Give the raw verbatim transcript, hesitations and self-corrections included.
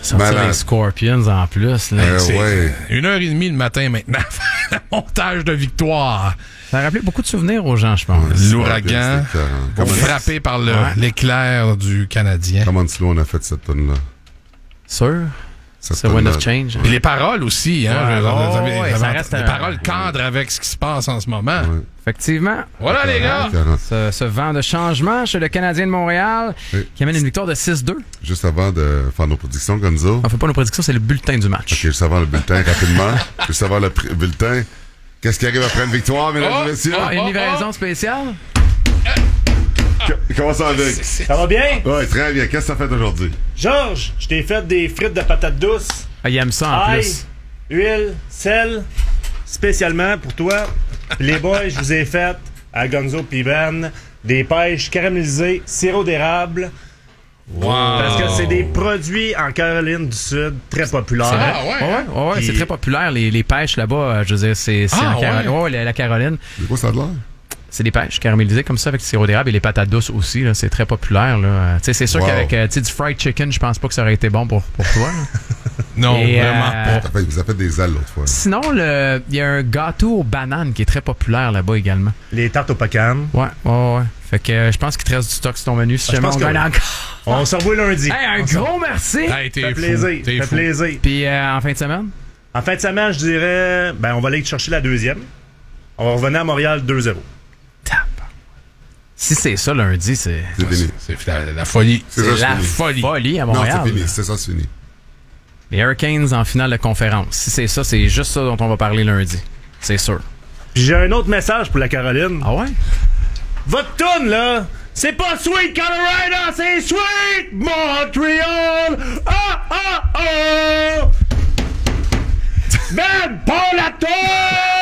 Sortir Malade. les Scorpions en plus. Là. Euh, C'est ouais. une heure et demie le matin maintenant. Le montage de victoire. Ça a rappelé beaucoup de souvenirs aux gens, je pense. L'ouragan, Comment, frappé par le- Ouais. l'éclair du Canadien. comment slow on a fait cette tonne-là? Sûr? Cette C'est Wind tonne-là. of Change. Puis les paroles aussi, hein. Ouais, Je- ouais, vous avez- ouais, vous ça avez- reste les un- paroles cadrent avec ce qui se passe en ce moment. Ouais. Effectivement. Voilà les gars! quarante. Ce, ce vent de changement chez le Canadien de Montréal Oui. qui amène une victoire de six deux. Juste avant de faire nos prédictions, Gonzo. On fait pas nos prédictions, c'est le bulletin du match. Ok, juste avant le bulletin, rapidement. Juste avant le pr- bulletin. Qu'est-ce qui arrive après une victoire, mesdames Oh, et messieurs? Ah, une oh, livraison spéciale? Co- Comment ça avec? Ça va bien? Ouais, très bien. Qu'est-ce que ça fait aujourd'hui? Georges, je t'ai fait des frites de patates douces, Ah, il aime ça en ail, plus. huile, sel, spécialement pour toi. Puis les boys, je vous ai fait à Gonzo pis Ben des pêches caramélisées, sirop d'érable. Wow! Parce que c'est des produits en Caroline du Sud très populaires. Ah, ouais, Ouais, ouais, hein? ouais, Puis- c'est très populaire, les, les pêches là-bas. euh, Je veux dire, c'est c'est Ah, en Caroline. ouais? Ouais, la, la Caroline. De quoi ça a de l'air? C'est des pêches caramélisées comme ça avec du sirop d'érable et les patates douces aussi. là, C'est très populaire. Là. Euh, tu sais, c'est sûr Wow. qu'avec euh, tu sais, du fried chicken, je pense pas que ça aurait été bon pour, pour toi. là. Non, Et, vraiment euh, pas. Ça fait, vous avez fait des ailes l'autre fois. Sinon, le- il y a un gâteau aux bananes qui est très populaire là-bas également. Les tartes au pecan. Ouais, ouais, ouais. Fait que euh, je pense qu'il te reste du stock sur ton menu si Ah, je jamais pense on que gagne oui. encore. On se revoit lundi. Hey, un gros merci! Hey, t'es Ça fait fou. plaisir. T'es Ça fait fou. plaisir. Puis euh, en fin de semaine? En fin de semaine, je dirais, ben, on va aller chercher la deuxième. On va revenir à Montréal deux zéro. Si c'est ça lundi, c'est C'est fini. C'est la, la folie. C'est c'est ça, la c'est fini. folie. folie à Non, Montréal. c'est fini. C'est ça, c'est fini. Les Hurricanes en finale de conférence. Si c'est ça, c'est juste ça dont on va parler lundi. C'est sûr. Puis j'ai un autre message pour la Caroline. Ah ouais? Votre tune là, c'est pas Sweet Colorado, c'est Sweet Montreal. Ah ah ah. Ben, pas la tune!